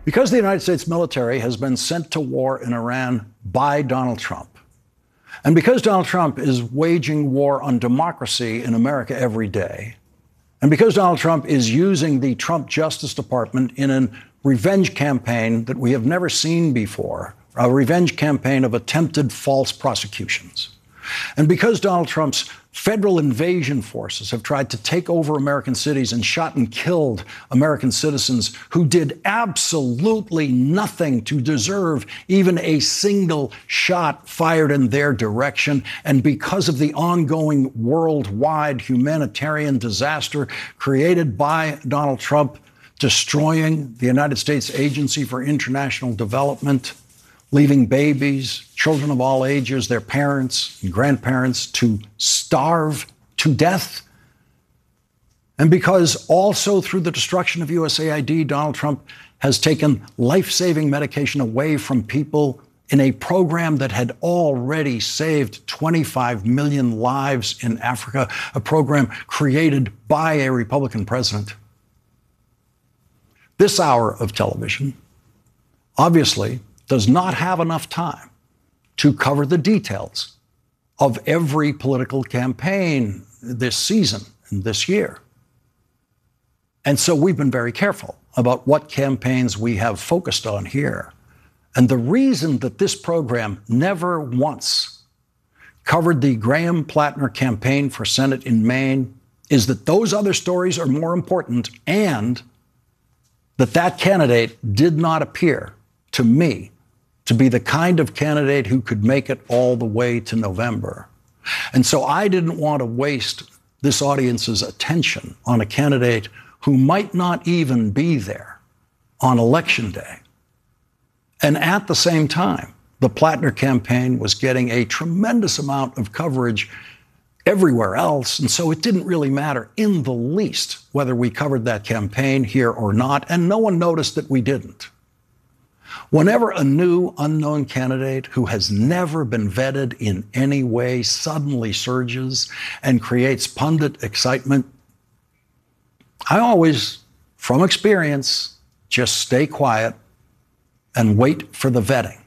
Because the United States military has been sent to war in Iran by Donald Trump, and because Donald Trump is waging war on democracy in America every day, and because Donald Trump is using the Trump Justice Department in a revenge campaign that we have never seen before, a revenge campaign of attempted false prosecutions, and because Donald Trump's federal invasion forces have tried to take over American cities and shot and killed American citizens who did absolutely nothing to deserve even a single shot fired in their direction, and because of the ongoing worldwide humanitarian disaster created by Donald Trump, destroying the United States Agency for International Development, leaving babies, children of all ages, their parents and grandparents to starve to death. And because also through the destruction of USAID, Donald Trump has taken life-saving medication away from people in a program that had already saved 25 million lives in Africa, a program created by a Republican president. This hour of television obviously does not have enough time to cover the details of every political campaign this season and this year. And so we've been very careful about what campaigns we have focused on here. And the reason that this program never once covered the Graham Plattner campaign for Senate in Maine is that those other stories are more important, and that candidate did not appear to me to be the kind of candidate who could make it all the way to November. And so I didn't want to waste this audience's attention on a candidate who might not even be there on Election Day. And at the same time, the Plattner campaign was getting a tremendous amount of coverage everywhere else, and so it didn't really matter in the least whether we covered that campaign here or not, and no one noticed that we didn't. Whenever a new unknown candidate who has never been vetted in any way suddenly surges and creates pundit excitement, I always, from experience, just stay quiet and wait for the vetting.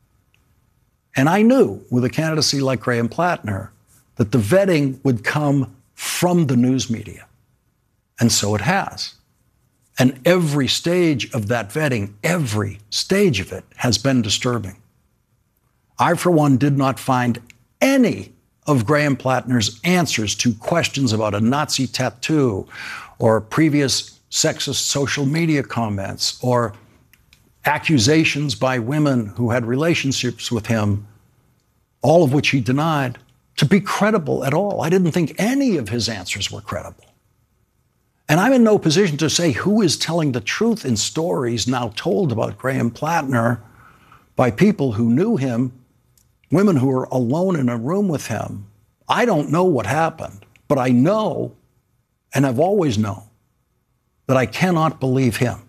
And I knew with a candidacy like Graham Plattner that the vetting would come from the news media. And so it has. And every stage of that vetting, every stage of it has been disturbing. I, for one, did not find any of Graham Plattner's answers to questions about a Nazi tattoo or previous sexist social media comments or accusations by women who had relationships with him, all of which he denied, to be credible at all. I didn't think any of his answers were credible. And I'm in no position to say who is telling the truth in stories now told about Graham Plattner by people who knew him, women who were alone in a room with him. I don't know what happened, but I know, and have always known, that I cannot believe him.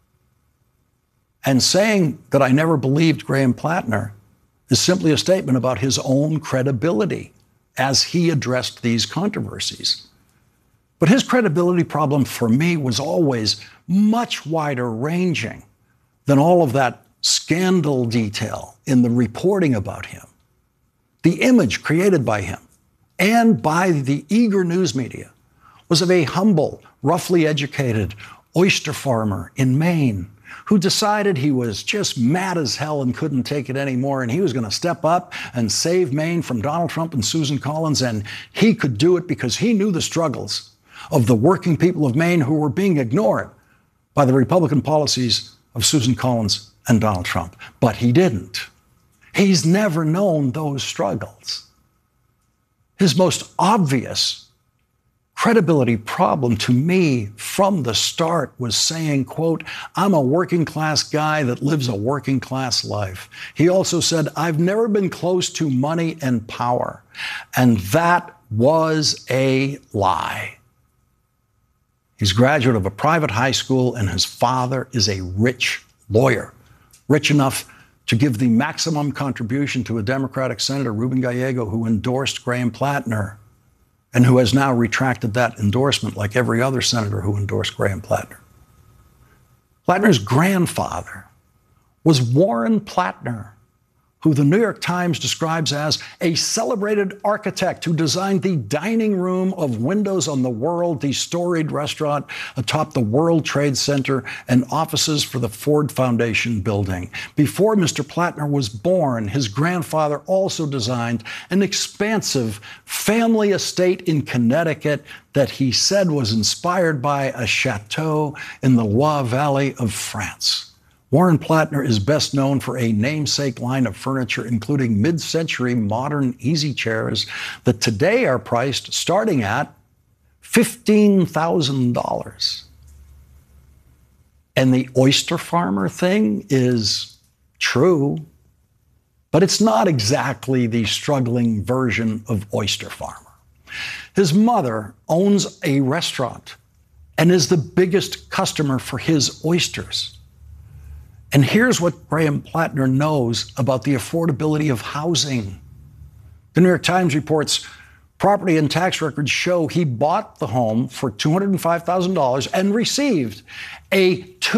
And saying that I never believed Graham Plattner is simply a statement about his own credibility as he addressed these controversies. But his credibility problem for me was always much wider ranging than all of that scandal detail in the reporting about him. The image created by him and by the eager news media was of a humble, roughly educated oyster farmer in Maine who decided he was just mad as hell and couldn't take it anymore, and he was going to step up and save Maine from Donald Trump and Susan Collins, and he could do it because he knew the struggles of the working people of Maine who were being ignored by the Republican policies of Susan Collins and Donald Trump. But he didn't. He's never known those struggles. His most obvious credibility problem to me from the start was saying, quote, "I'm a working class guy that lives a working class life." He also said, "I've never been close to money and power." And that was a lie. He's a graduate of a private high school, and his father is a rich lawyer, rich enough to give the maximum contribution to a Democratic Senator, Ruben Gallego, who endorsed Graham Plattner and who has now retracted that endorsement like every other senator who endorsed Graham Plattner. Plattner's grandfather was Warren Plattner, who the New York Times describes as a celebrated architect who designed the dining room of Windows on the World, the storied restaurant atop the World Trade Center, and offices for the Ford Foundation building. Before Mr. Plattner was born, his grandfather also designed an expansive family estate in Connecticut that he said was inspired by a chateau in the Loire Valley of France. Warren Plattner is best known for a namesake line of furniture, including mid-century modern easy chairs that today are priced starting at $15,000. And the oyster farmer thing is true, but it's not exactly the struggling version of oyster farmer. His mother owns a restaurant and is the biggest customer for his oysters. And here's what Graham Plattner knows about the affordability of housing. The New York Times reports property and tax records show he bought the home for $205,000 and received a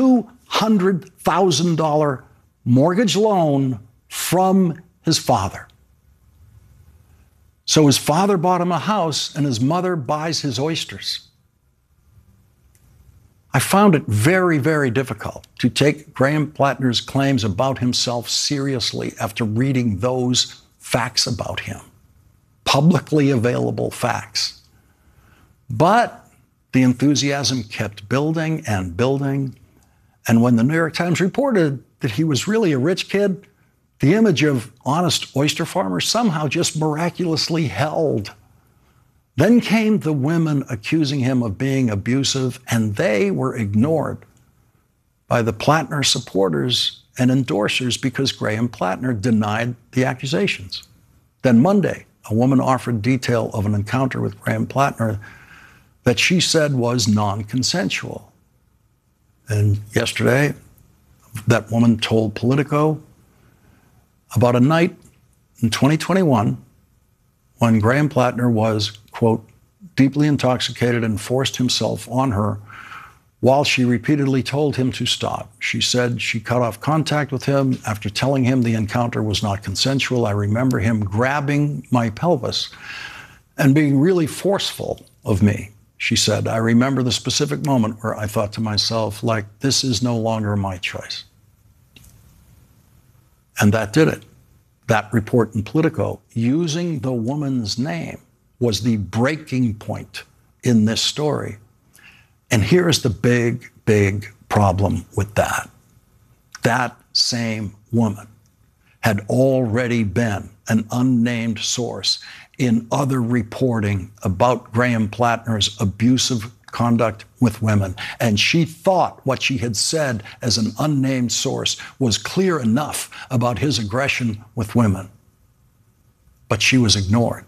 $200,000 mortgage loan from his father. So his father bought him a house and his mother buys his oysters. I found it very, very difficult to take Graham Plattner's claims about himself seriously after reading those facts about him, publicly available facts. But the enthusiasm kept building and building. And when the New York Times reported that he was really a rich kid, the image of honest oyster farmer somehow just miraculously held. Then came the women accusing him of being abusive, and they were ignored by the Plattner supporters and endorsers because Graham Plattner denied the accusations. Then Monday, a woman offered detail of an encounter with Graham Plattner that she said was non-consensual. And yesterday, that woman told Politico about a night in 2021 when Graham Plattner was, quote, deeply intoxicated and forced himself on her while she repeatedly told him to stop. She said she cut off contact with him after telling him the encounter was not consensual. I remember him grabbing my pelvis and being really forceful of me. She said, I remember the specific moment where I thought to myself, like, this is no longer my choice. And that did it. That report in Politico, using the woman's name, was the breaking point in this story. And here's the big, big problem with that. That same woman had already been an unnamed source in other reporting about Graham Plattner's abusive conduct with women. And she thought what she had said as an unnamed source was clear enough about his aggression with women. But she was ignored.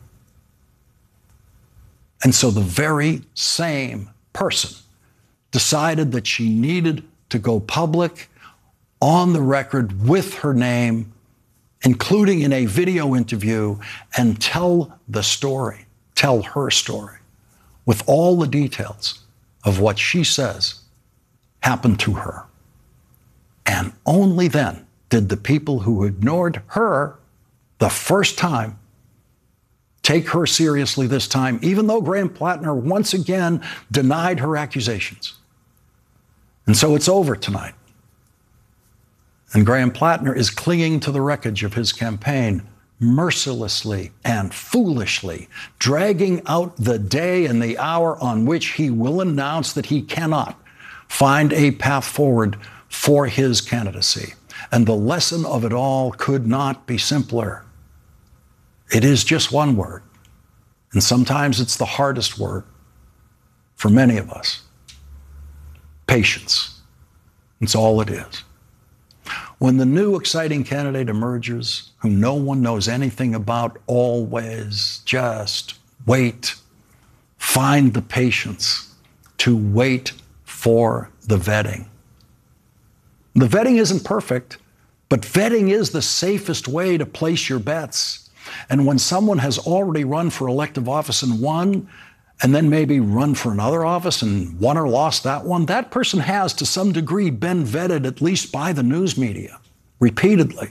And so the very same person decided that she needed to go public on the record with her name, including in a video interview, and tell the story, tell her story, with all the details of what she says happened to her. And only then did the people who ignored her the first time take her seriously this time, even though Graham Plattner once again denied her accusations. And so it's over tonight. And Graham Plattner is clinging to the wreckage of his campaign, mercilessly and foolishly, dragging out the day and the hour on which he will announce that he cannot find a path forward for his candidacy. And the lesson of it all could not be simpler. It is just one word, and sometimes it's the hardest word for many of us. Patience. It's all it is. When the new exciting candidate emerges, whom no one knows anything about, always just wait. Find the patience to wait for the vetting. The vetting isn't perfect, but vetting is the safest way to place your bets. And when someone has already run for elective office and won, and then maybe run for another office and won or lost that one, that person has to some degree been vetted at least by the news media repeatedly.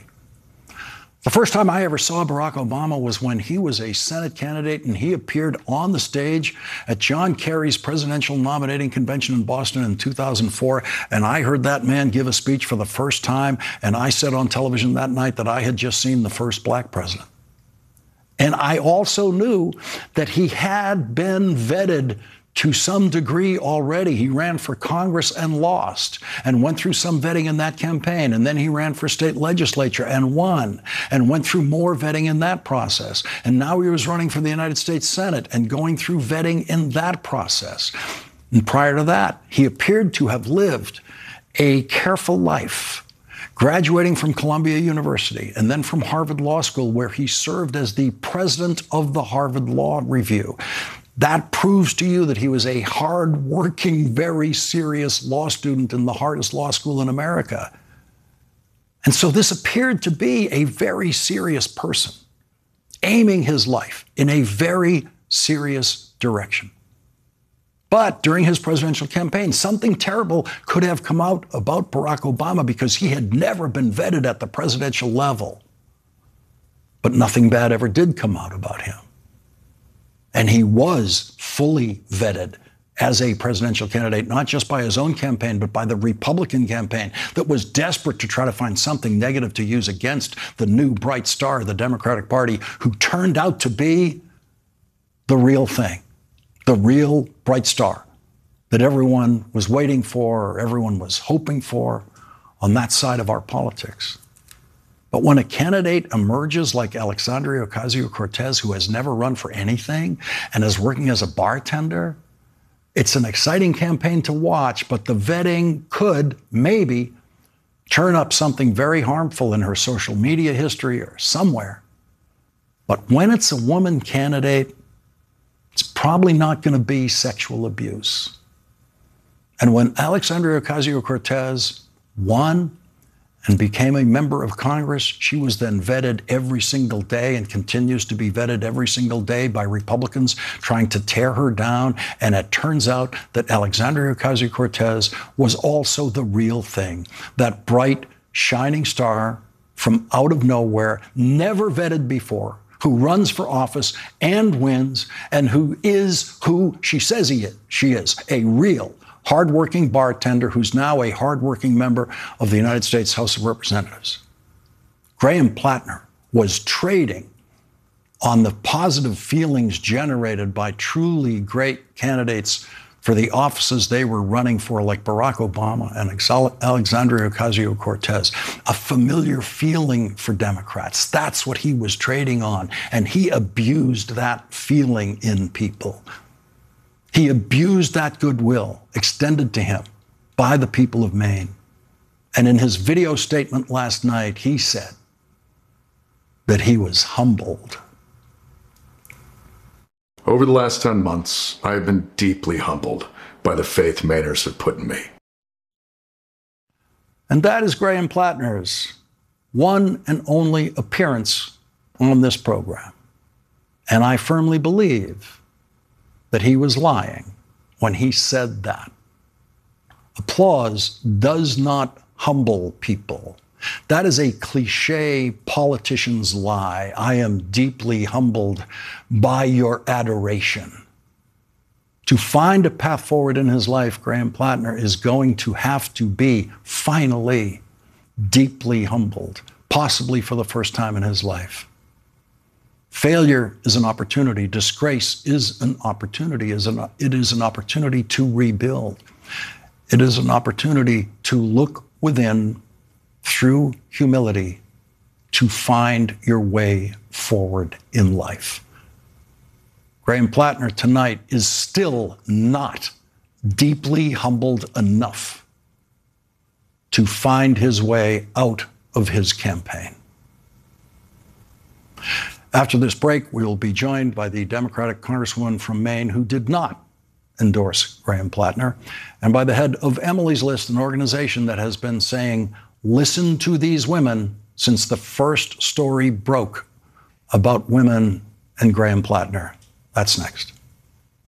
The first time I ever saw Barack Obama was when he was a Senate candidate and he appeared on the stage at John Kerry's presidential nominating convention in Boston in 2004. And I heard that man give a speech for the first time. And I said on television that night that I had just seen the first black president. And I also knew that he had been vetted to some degree already. He ran for Congress and lost and went through some vetting in that campaign. And then he ran for state legislature and won and went through more vetting in that process. And now he was running for the United States Senate and going through vetting in that process. And prior to that, he appeared to have lived a careful life, graduating from Columbia University and then from Harvard Law School, where he served as the president of the Harvard Law Review. That proves to you that he was a hard-working, very serious law student in the hardest law school in America. And so this appeared to be a very serious person, aiming his life in a very serious direction. But during his presidential campaign, something terrible could have come out about Barack Obama because he had never been vetted at the presidential level. But nothing bad ever did come out about him. And he was fully vetted as a presidential candidate, not just by his own campaign, but by the Republican campaign that was desperate to try to find something negative to use against the new bright star of the Democratic Party, who turned out to be the real thing, the real bright star that everyone was waiting for, or everyone was hoping for on that side of our politics. But when a candidate emerges like Alexandria Ocasio-Cortez, who has never run for anything and is working as a bartender, it's an exciting campaign to watch, but the vetting could maybe turn up something very harmful in her social media history or somewhere. But when it's a woman candidate, it's probably not going to be sexual abuse. And when Alexandria Ocasio-Cortez won and became a member of Congress, she was then vetted every single day and continues to be vetted every single day by Republicans trying to tear her down. And it turns out that Alexandria Ocasio-Cortez was also the real thing, that bright, shining star from out of nowhere, never vetted before, who runs for office and wins, and who is who she says she is, a real hardworking bartender who's now a hardworking member of the United States House of Representatives. Graham Plattner was trading on the positive feelings generated by truly great candidates for the offices they were running for, like Barack Obama and Alexandria Ocasio-Cortez, a familiar feeling for Democrats. That's what he was trading on, and he abused that feeling in people. He abused that goodwill extended to him by the people of Maine. And in his video statement last night, he said that he was humbled. Over the last 10 months, I have been deeply humbled by the faith Mainers have put in me. And that is Graham Plattner's one and only appearance on this program. And I firmly believe that he was lying when he said that. Applause does not humble people. That is a cliche politician's lie. I am deeply humbled by your adoration. To find a path forward in his life, Graham Plattner is going to have to be finally deeply humbled, possibly for the first time in his life. Failure is an opportunity. Disgrace is an opportunity. It is an opportunity to rebuild. It is an opportunity to look within through humility to find your way forward in life. Graham Plattner tonight is still not deeply humbled enough to find his way out of his campaign. After this break, we will be joined by the Democratic Congresswoman from Maine who did not endorse Graham Plattner, and by the head of Emily's List, an organization that has been saying, listen to these women since the first story broke about women and Graham Plattner. That's next.